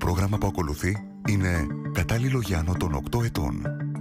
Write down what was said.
πρόγραμμα που ακολουθεί είναι κατάλληλο για άνω των 8 ετών.